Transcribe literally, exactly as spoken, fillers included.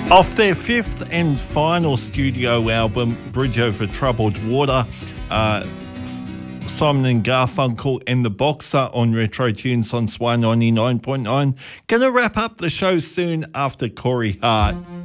Off their fifth and final studio album, Bridge Over Troubled Water, uh, Simon and Garfunkel and the Boxer on Retro Tunes on Swan ninety-nine point nine. Gonna wrap up the show soon after Corey Hart.